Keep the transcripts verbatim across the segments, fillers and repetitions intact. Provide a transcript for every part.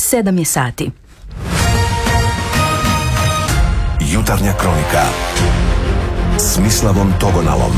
sedam je sati. Jutarnja kronika s Mislavom Togonalom.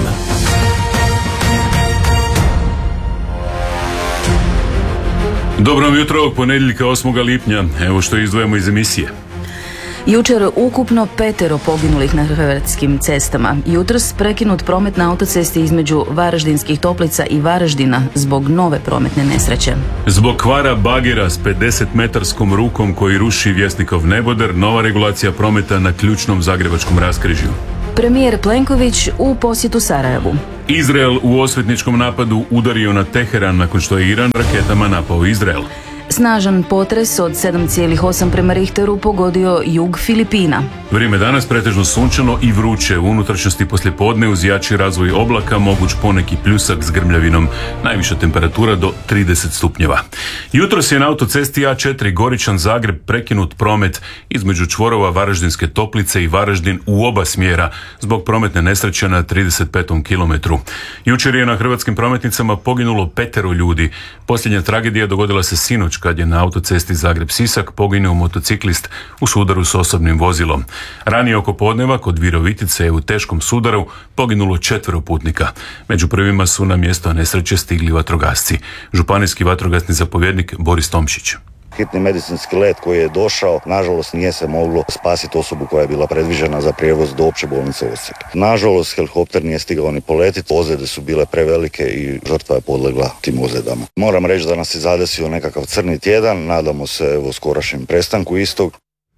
Dobro vam jutro ovog ponedjeljka osmog lipnja. Evo što izdvojamo iz emisije. Jučer ukupno petero poginulih na hrvatskim cestama. Jutros prekinut promet na autocesti između Varaždinskih Toplica i Varaždina zbog nove prometne nesreće. Zbog kvara bagera s pedeset metarskom rukom koji ruši Vjesnikov neboder, nova regulacija prometa na ključnom zagrebačkom raskrižju. Premijer Plenković u posjetu Sarajevu. Izrael u osvetničkom napadu udario na Teheran nakon što je Iran raketama napao Izrael. Snažan potres od sedam zarez osam prema Richteru pogodio jug Filipina. Vrijeme danas pretežno sunčano i vruće. U unutrašnjosti poslijepodne uz jači razvoj oblaka moguć poneki pljusak s grmljavinom. Najviša temperatura do trideset stupnjeva. Jutros je na autocesti A četiri Goričan Zagreb prekinut promet između čvorova Varaždinske Toplice i Varaždin u oba smjera zbog prometne nesreće na trideset petom kilometru. Jučer je na hrvatskim prometnicama poginulo petero ljudi. Posljednja tragedija dogodila se sinoć kad je na autocesti Zagreb-Sisak poginuo motociklist u sudaru s osobnim vozilom. Ranije oko podneva kod Virovitice je u teškom sudaru poginulo četvero putnika. Među prvima su na mjesto nesreće stigli vatrogasci. Županijski vatrogasni zapovjednik Boris Tomšić. Hitni medicinski let koji je došao, nažalost nije se moglo spasiti osobu koja je bila predviđena za prijevoz do opće bolnice Osijek. Nažalost, helikopter nije stigao ni poletiti, ozljede su bile prevelike i žrtva je podlegla tim ozljedama. Moram reći da nas je zadesio nekakav crni tjedan, nadamo se evo skorašnjem prestanku istog.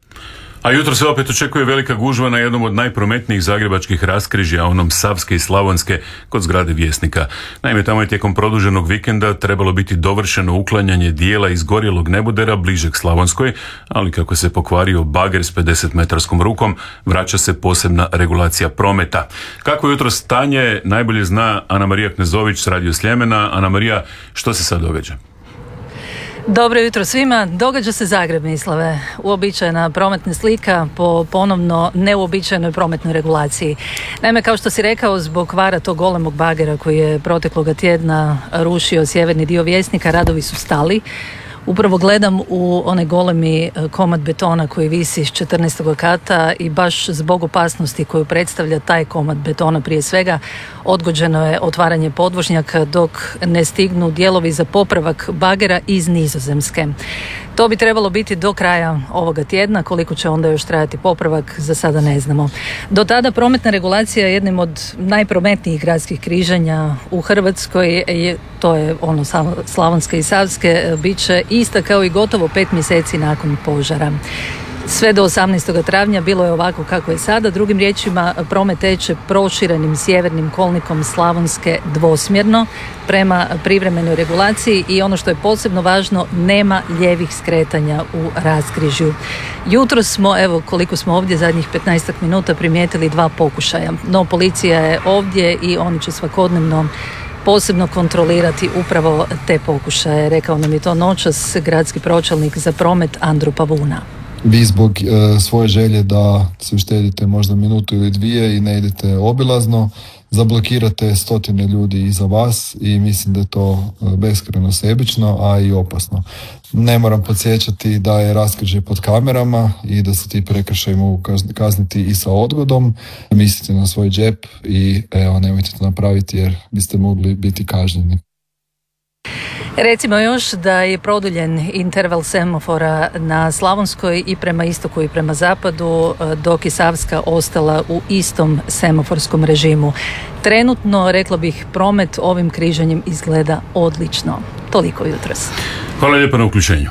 A jutro se opet očekuje velika gužva na jednom od najprometnijih zagrebačkih raskrižja, onom Savske i Slavonske, kod zgrade Vjesnika. Naime, tamo je tijekom produženog vikenda trebalo biti dovršeno uklanjanje dijela izgorjelog nebodera bližeg Slavonskoj, ali kako se pokvario bager s pedeset metarskom rukom, vraća se posebna regulacija prometa. Kako je jutro stanje, najbolje zna Ana Marija Knezović s Radio Sljemena. Ana Marija, što se sad događa? Dobro jutro svima. Događa se Zagreb, Mislave. Uobičajena prometna slika po ponovno neuobičajenoj prometnoj regulaciji. Naime, kao što si rekao, zbog kvara tog golemog bagera koji je protekloga tjedna rušio sjeverni dio Vjesnika, radovi su stali. Upravo gledam u onaj golemi komad betona koji visi s četrnaestog kata i baš zbog opasnosti koju predstavlja taj komad betona prije svega odgođeno je otvaranje podvožnjaka dok ne stignu dijelovi za popravak bagera iz Nizozemske. To bi trebalo biti do kraja ovoga tjedna, koliko će onda još trajati popravak, za sada ne znamo. Do tada prometna regulacija je jednim od najprometnijih gradskih križanja u Hrvatskoj, to je ono Slavonske i Savske, bit će ista kao i gotovo pet mjeseci nakon požara. Sve do osamnaestog travnja bilo je ovako kako je sada. Drugim riječima, promet teče proširenim sjevernim kolnikom Slavonske dvosmjerno prema privremenoj regulaciji i ono što je posebno važno, nema lijevih skretanja u raskrižju. Jutro smo, evo koliko smo ovdje zadnjih petnaestak minuta, primijetili dva pokušaja. No policija je ovdje i oni će svakodnevno posebno kontrolirati upravo te pokušaje. Rekao nam je to noćas gradski pročelnik za promet Andro Pavuna. Vi zbog e, svoje želje da se uštedite možda minutu ili dvije i ne idete obilazno, zablokirate stotine ljudi iza vas i mislim da je to beskrajno sebično, a i opasno. Ne moram podsjećati da je raskrižje pod kamerama i da se ti prekršaji mogu kazniti i sa odgodom. Mislite na svoj džep i evo, nemojte to napraviti jer biste mogli biti kažnjeni. Recimo još da je produljen interval semafora na Slavonskoj i prema istoku i prema zapadu, dok je Savska ostala u istom semaforskom režimu. Trenutno, rekla bih, promet ovim križanjem izgleda odlično. Toliko jutros. Hvala lijepo na uključenju.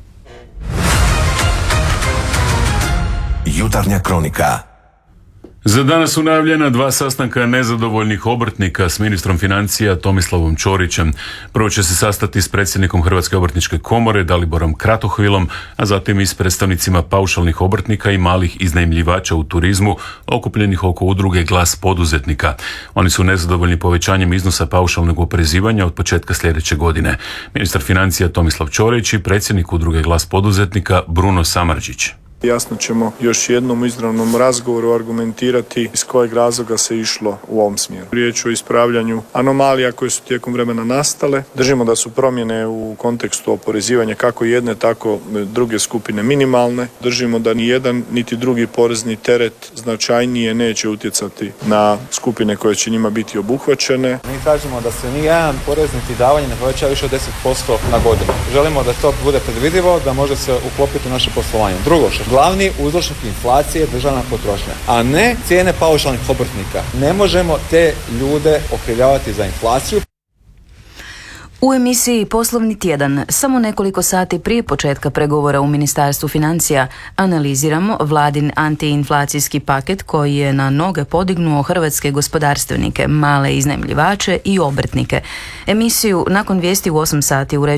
Jutarnja kronika. Za danas su najavljena dva sastanka nezadovoljnih obrtnika s ministrom financija Tomislavom Ćorićem. Prvo će se sastati s predsjednikom Hrvatske obrtničke komore Daliborom Kratohvilom, a zatim i s predstavnicima paušalnih obrtnika i malih iznajmljivača u turizmu okupljenih oko udruge Glas poduzetnika. Oni su nezadovoljni povećanjem iznosa paušalnog oporezivanja od početka sljedeće godine. Ministar financija Tomislav Ćorić i predsjednik udruge Glas poduzetnika Bruno Samardžić. Jasno ćemo još jednom u izravnom razgovoru argumentirati iz kojeg razloga se išlo u ovom smjeru. Riječ o ispravljanju anomalija koje su tijekom vremena nastale. Držimo da su promjene u kontekstu oporezivanja kako jedne, tako druge skupine minimalne. Držimo da ni jedan niti drugi porezni teret značajnije neće utjecati na skupine koje će njima biti obuhvaćene. Mi kažemo da se ni jedan porez niti davanje ne poveća više od deset posto na godinu. Želimo da to bude predvidivo, da može se uklopiti u naše poslovanje. Drugo, što glavni uzročnik inflacije je državna potrošnja, a ne cijene paušalnih obrtnika. Ne možemo te ljude okrivljavati za inflaciju. U emisiji Poslovni tjedan, samo nekoliko sati prije početka pregovora u Ministarstvu financija, analiziramo vladin antiinflacijski paket koji je na noge podignuo hrvatske gospodarstvenike, male iznajmljivače i obrtnike. Emisiju nakon vijesti u osam sati uređujemo